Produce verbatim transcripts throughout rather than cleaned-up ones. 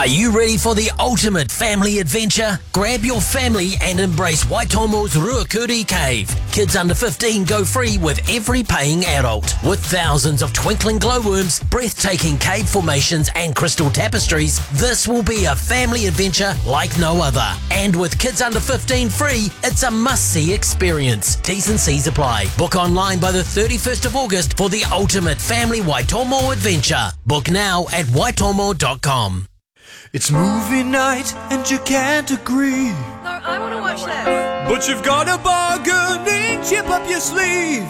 Are you ready for the ultimate family adventure? Grab your family and embrace Waitomo's Ruakuri Cave. Kids under fifteen go free with every paying adult. With thousands of twinkling glowworms, breathtaking cave formations and crystal tapestries, this will be a family adventure like no other. And with kids under fifteen free, it's a must-see experience. T's and C's apply. Book online by the thirty-first of August for the ultimate family Waitomo adventure. Book now at waitomo dot com. It's movie night and you can't agree. No, I want to watch this. But you've got a bargaining chip up your sleeve.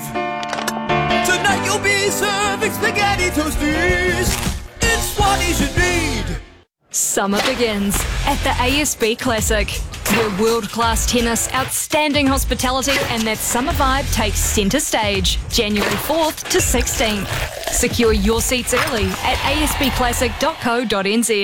Tonight you'll be serving spaghetti toasties. It's what you should need. Summer begins at the A S B Classic, where world-class tennis, outstanding hospitality and that summer vibe takes centre stage, January fourth to sixteenth. Secure your seats early at a s b classic dot co dot n z.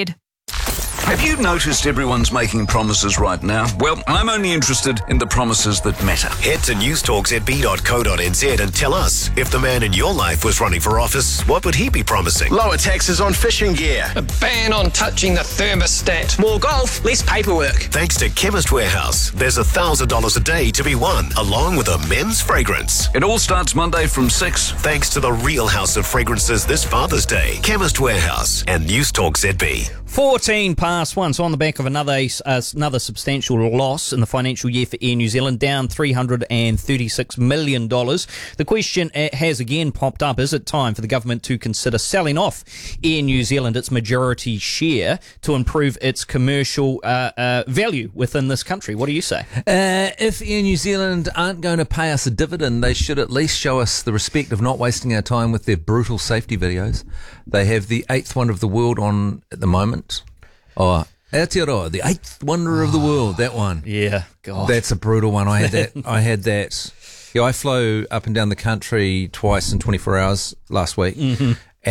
Have you noticed everyone's making promises right now? Well, I'm only interested in the promises that matter. Head to news talk z b dot co dot n z and tell us, if the man in your life was running for office, what would he be promising? Lower taxes on fishing gear. A ban on touching the thermostat. More golf, less paperwork. Thanks to Chemist Warehouse, there's one thousand dollars a day to be won, along with a men's fragrance. It all starts Monday from six. Thanks to the real House of Fragrances this Father's Day. Chemist Warehouse and News Talk Z B. fourteen past one, so on the back of another uh, another substantial loss in the financial year for Air New Zealand, down three hundred thirty-six million dollars. The question has again popped up, is it time for the government to consider selling off Air New Zealand, its majority share, to improve its commercial uh, uh, value within this country? What do you say? Uh, if Air New Zealand aren't going to pay us a dividend, they should at least show us the respect of not wasting our time with their brutal safety videos. They have the eighth wonder of the world on at the moment. Oh, Aotearoa, the eighth wonder of the world, that one. Yeah, God. That's a brutal one. I had that. I had that. Yeah, I flew up and down the country twice in twenty-four hours last week, mm-hmm.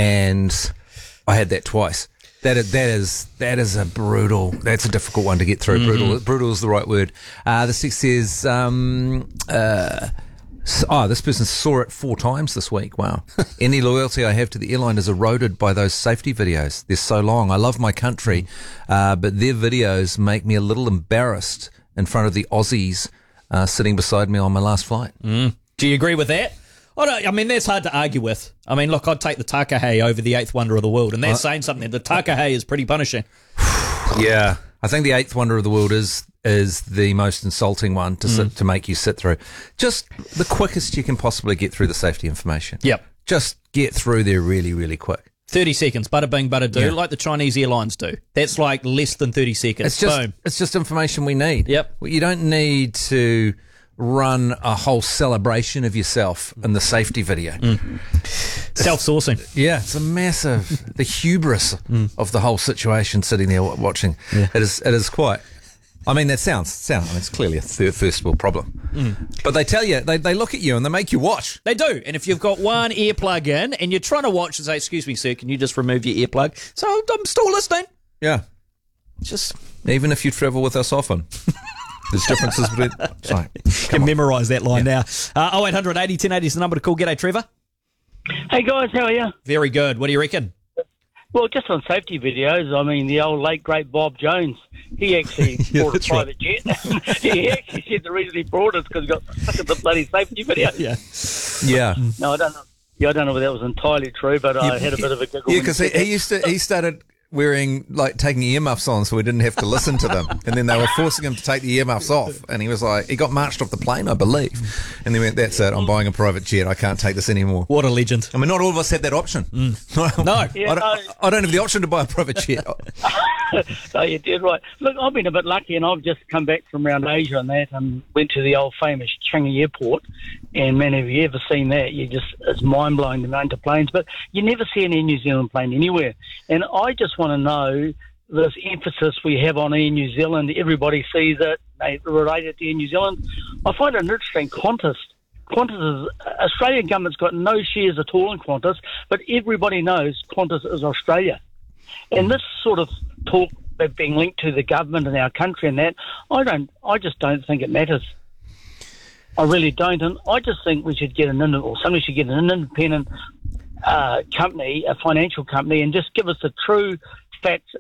and I had that twice. That is, that is that is a brutal. That's a difficult one to get through. Mm-hmm. Brutal. Brutal is the right word. Uh, the six says. Um, uh, Oh, this person saw it four times this week. Wow. Any loyalty I have to the airline is eroded by those safety videos. They're so long. I love my country, uh, but their videos make me a little embarrassed in front of the Aussies uh, sitting beside me on my last flight. Mm. Do you agree with that? I, don't, I mean, that's hard to argue with. I mean, look, I'd take the Takahe over the eighth wonder of the world, and that's uh, saying something. The Takahe is pretty punishing. Yeah. I think the eighth wonder of the world is is the most insulting one to mm. sit, to make you sit through. Just the quickest you can possibly get through the safety information. Yep. Just get through there really, really quick. thirty seconds, bada bing, bada do, yeah. like the Chinese airlines do. That's like less than thirty seconds. It's just, Boom. It's just information we need. Yep. You don't need to run a whole celebration of yourself in the safety video. Mm. Self-sourcing. Yeah, it's a massive, the hubris mm. of the whole situation sitting there watching. Yeah. It is, it is quite... I mean, that sounds, sounds I mean, it's clearly a third, first world problem. Mm. But they tell you, they, they look at you and they make you watch. They do. And if you've got one earplug in and you're trying to watch and say, excuse me, sir, can you just remove your earplug? So I'm still listening. Yeah. Just... Even if you travel with us often. There's differences between... Sorry. You can memorise that line yeah. now. Uh, oh eight hundred eighty ten eighty is the number to call. G'day, Trevor. Hey, guys, how are you? Very good. What do you reckon? Well, just on safety videos, I mean, the old late, great Bob Jones, he actually yeah, bought a private right. jet. He actually said the reason he bought it is because he got stuck at the bloody safety video. Yeah. Yeah. No, I don't know. Yeah, I don't know whether that was entirely true, but I had a bit of a giggle. Yeah, because he, he used to, he started wearing, like, taking earmuffs on so we didn't have to listen to them. And then they were forcing him to take the earmuffs off. And he was like, he got marched off the plane, I believe. And then went, that's it, I'm buying a private jet. I can't take this anymore. What a legend. I mean, not all of us had that option. Mm. No. Yeah, I, don't, no. I don't have the option to buy a private jet. No, you did right. Look, I've been a bit lucky, and I've just come back from around Asia and that, and went to the old famous Changi Airport. And man, have you ever seen that? You just it's mind blowing the amount of planes, but you never see an Air New Zealand plane anywhere. And I just want to know this emphasis we have on Air New Zealand. Everybody sees it; they relate it to Air New Zealand. I find it an interesting Qantas. Qantas is Australian government's got no shares at all in Qantas, but everybody knows Qantas is Australia. And this sort of talk of being linked to the government and our country and that, I don't, I just don't think it matters. I really don't, and I just think we should get an, or somebody should get an independent uh, company, a financial company, and just give us the true facts